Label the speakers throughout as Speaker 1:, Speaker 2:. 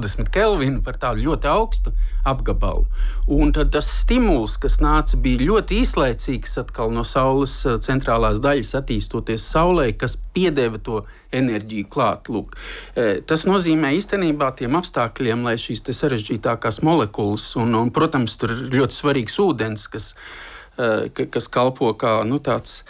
Speaker 1: 40 kelvinu par tādu ļoti augstu apgabalu. Un tad tas stimuls, kas nāca, bija ļoti īslaicīgs atkal no Saules centrālās daļas attīstoties Saulei, kas piedeva to enerģiju klāt. Lūk. Tas nozīmē īstenībā tiem apstākļiem, lai šīs te sarežģītākās molekulas, un protams, tur ir ļoti svarīgs ūdens, kas kalpo kā tāds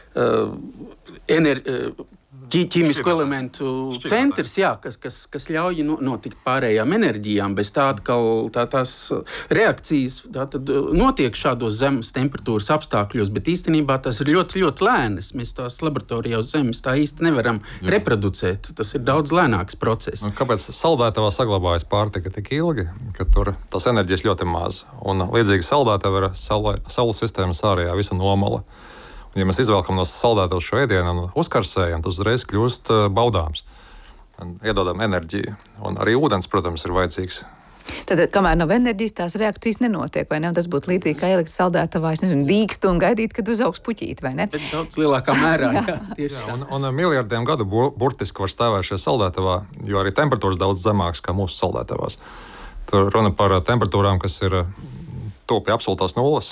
Speaker 1: ķīmisku elementu centrs, kas ļauj notikt pārējām enerģijām. Bez tā atkal tās reakcijas tad notiek šādos zemes temperatūras apstākļos, bet īstenībā tas ir ļoti, ļoti lēnas. Mēs tās laboratorijā uz zemes tā īsti nevaram reproducēt. Tas ir daudz lēnāks process.
Speaker 2: Un kāpēc saldētavā saglabājas pārtika tik ilgi, ka tur tās enerģijas ļoti maz? Un līdzīgi saldētava ir Saules sistēmas ārējā visa nomala. Ja mēs izvelkam no saldētavas šo ēdienu un uzkarsējam, tas uzreiz kļūst baudāms. Iedodam enerģiju. Un arī ūdens, protams, ir vajadzīgs.
Speaker 3: Tad, kamēr nav enerģijas, tās reakcijas nenotiek, vai ne? Un tas būtu līdzīgi kā ielikt saldētavā, dīkstu un gaidīt, kad uzaugs puķīti, vai ne?
Speaker 1: Bet daudz lielākā mērā,
Speaker 2: Un miljardiem gadu burtiski var stāvēt šajā saldētavā, jo arī temperatūras daudz zemākas kā mūsu saldētavās. Tur runa par temperatūrām, kas ir tuvu absolūtās nulles.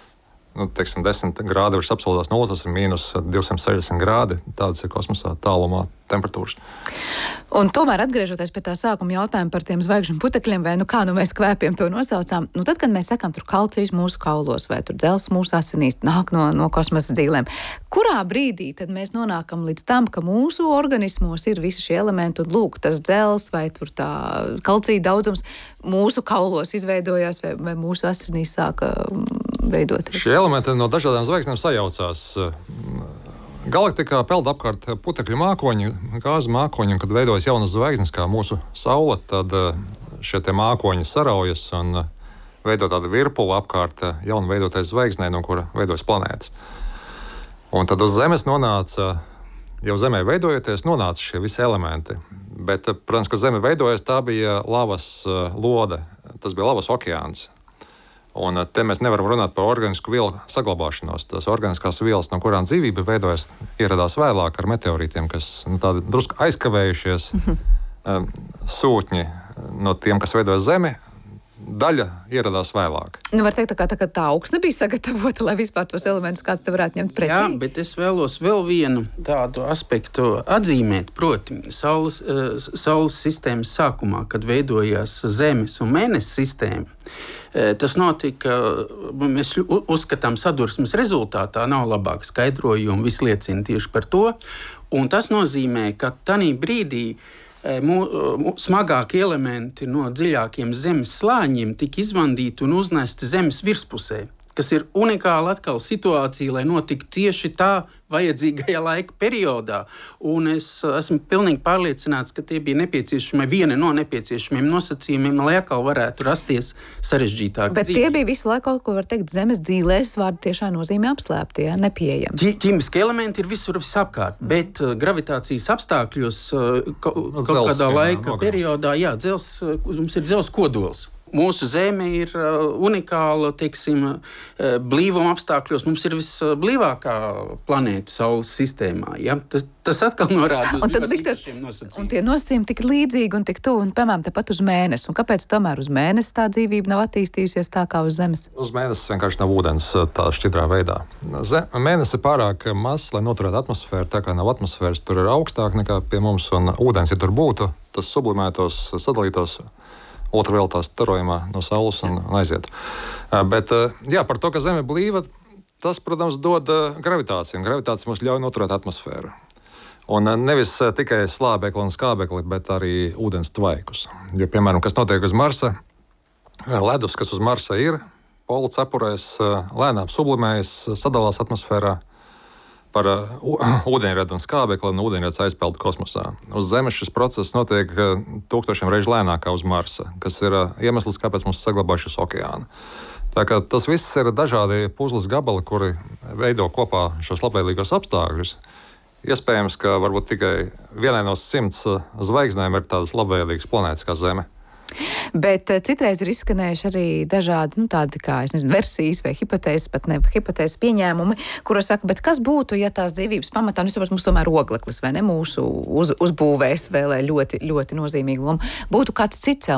Speaker 2: 10 grādi virs absolūtās nulles, tas ir mīnus 260 grādi. Tādas ir kosmosā tālumā temperatūras.
Speaker 3: Un tomēr atgriežoties pie tā sākuma jautājuma par tiem zvaigžņu putekļiem, vai kā mēs kvēpiem to nosaucām, tad, kad mēs sakām tur kalcijs mūsu kaulos vai tur dzels mūsu asinīs, nāk no kosmosa dzīlēm, kurā brīdī tad mēs nonākam līdz tam, ka mūsu organismos ir visi šie elementi un lūk, tas dzels vai tur tā kalcija daudzums mūsu kaulos izveidojās vai mūsu asinīs sāka veidoties?
Speaker 2: Šie elementi no dažādām zvaigznēm sajaucās. Galaktikā peld apkārt putekļu mākoņi, gāzes mākoņi, un kad veidojas jaunas zvaigznes, kā mūsu Saule, tad šie mākoņi saraujas un veido tādu virpuli apkārt jaunu veidotais zvaigznei, no kura veidojas planētas. Un tad uz Zemes nonāca, jau Zemē veidojoties, nonāca šie visi elementi. Bet, protams, ka Zeme veidojas, tā bija lavas lode, tas bija lavas okeāns. Un te mēs nevaram runāt par organisku vielu saglabāšanos. Tās organiskās vielas, no kurām dzīvība veidojas, ieradās vēlāk ar meteorītiem, kas tādi drusku aizkavējušies sūtņi no tiem, kas veidojas Zemi. Daļa ieradās vēlāk.
Speaker 3: Var teikt, tā augsne bija sagatavota, lai vispār tos elementus kāds te varētu ņemt pretī.
Speaker 1: Jā, bet es vēlos vēl vienu tādu aspektu atzīmēt, proti Saules sistēmas sākumā, kad veidojās Zemes un Mēness sistēma. Tas notika, mēs uzskatām, sadursmes rezultātā, nav labāk skaidrojumu, viss liecina tieši par to. Un tas nozīmē, ka tanī brīdī smagākie elementi no dziļākiem zemes slāņiem tika izvandīti un uznesti zemes virspusē, kas ir unikāla atkal situācija, lai notiktu tieši tā vajadzīgajā laika periodā. Un es esmu pilnīgi pārliecināts, ka tie bija viena no nepieciešamiem nosacījumiem, lai atkal varētu rasties sarežģītāk
Speaker 3: Bet
Speaker 1: dzīve.
Speaker 3: Tie bija visu laiku, ko var teikt, zemes dzīlēs vārdu tiešā nozīmē apslēpti, nepieejami.
Speaker 1: Ķīmiski elementi ir visapkārt, bet gravitācijas apstākļos kaut kādā laika periodā, mums ir dzels kodols. Mūsu Zeme ir unikāla, blīvuma apstākļos. Mums ir visblīvākā planēta Saules sistēmā. Ja? Tas atkal norāda uz ļoti īpašiem nosacījumiem.
Speaker 3: Un tie nosacījumi tik līdzīgi un tik tuvu, un piemēram tepat uz Mēnesi. Un kāpēc tomēr uz Mēnesi tā dzīvība nav attīstījusies tā kā uz Zemes?
Speaker 2: Uz Mēnesis vienkārši nav ūdens tā šķidrā veidā. Mēnesis ir pārāk mazs, lai noturētu atmosfēru. Tā kā nav atmosfēras, tur ir augstāk nekā pie mums, un ūdens, ja tur būtu, tas sublimētos, sadalītos ultravioletā starojumā no Saules un aiziet. Bet par to, ka Zeme blīva, tas, protams, dod gravitāciju. Un gravitācija mums ļauj noturēt atmosfēru. Un nevis tikai slābekli un skābekli, bet arī ūdens tvaikus. Jo, piemēram, kas notiek uz Marsa, ledus, kas uz Marsa ir, polu cepurēs, lēnām sublimējas, sadalās atmosfērā par ūdeņradu un skābekli, un ūdeņrads aizpeld kosmosā. Uz Zemes šis process notiek 1000 reižu lēnāk kā uz Marsa, kas ir iemesls, kāpēc mums saglabājušies okeāni. Tā kā tas viss ir dažādi puzles gabali, kuri veido kopā šos labvēlīgos apstākļus. Iespējams, ka varbūt tikai vienai no 100 zvaigznēm ir tādas labvēlīgas planētas kā Zeme.
Speaker 3: Bet citreiz ir izskanējuši arī dažādi tādi kā, versijas vai hipotēzes, pat ne hipotēzes pieņēmumi, kuros saka, bet kas būtu, ja tās dzīvības pamatā, mums tomēr ogleklis, vai ne, mūsu uzbūvēs spēlē ļoti, ļoti nozīmīgu lomu, būtu kāds cits